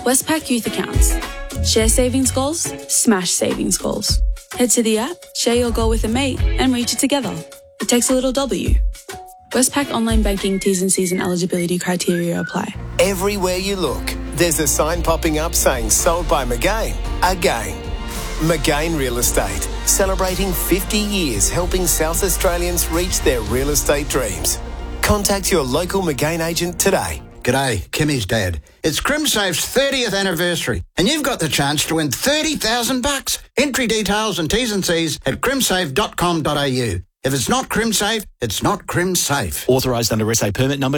Westpac Youth Accounts. Share savings goals, smash savings goals. Head to the app, share your goal with a mate, and reach it together. It takes a little W. Westpac Online Banking T's and C's and eligibility criteria apply. Everywhere you look, there's a sign popping up saying sold by McGain again. McGain Real Estate, celebrating 50 years helping South Australians reach their real estate dreams. Contact your local McGain agent today. G'day, Kimmy's dad. It's CrimSafe's 30th anniversary, and you've got the chance to win $30,000. Entry details and T's and C's at crimsafe.com.au. If it's not CrimSafe, it's not CrimSafe. Authorised under SA permit number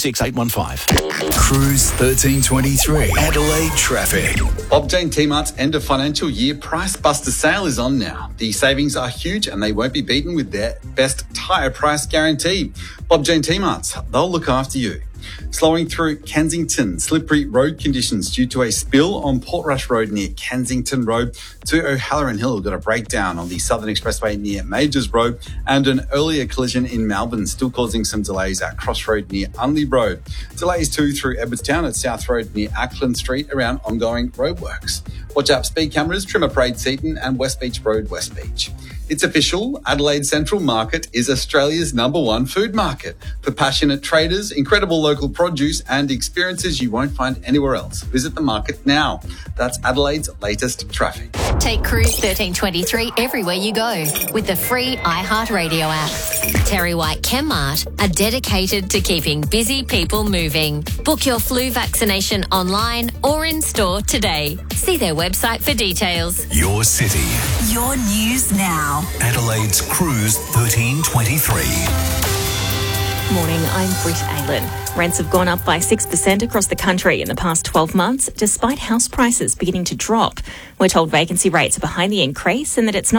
T26815. Cruise 1323. Adelaide traffic. Bob Jane T-Mart's end of financial year Price Buster sale is on now. The savings are huge and they won't be beaten with their best tyre price guarantee. Bob Jane T-Mart's, they'll look after you. Slowing through Kensington, slippery road conditions due to a spill on Portrush Road near Kensington Road to O'Halloran Hill. Got a breakdown on the Southern Expressway near Majors Road and an earlier collision in Melbourne, still causing some delays at Crossroad near Unley Road. Delays too through Edwardstown at South Road near Ackland Street around ongoing roadworks. Watch out speed cameras, Trimmer Parade Seaton and West Beach Road, West Beach. It's official, Adelaide Central Market is Australia's #1 food market. For passionate traders, incredible local produce and experiences you won't find anywhere else. Visit the market now. That's Adelaide's latest traffic. Take Cruise 1323 everywhere you go with the free iHeartRadio app. Terry White Chemmart are dedicated to keeping busy people moving. Book your flu vaccination online or in store today. See their website for details. Your city. Your news now. Adelaide's Cruise 1323. Morning, I'm Britt Aylen. Rents have gone up by 6% across the country in the past 12 months, despite house prices beginning to drop. We're told vacancy rates are behind the increase and that it's not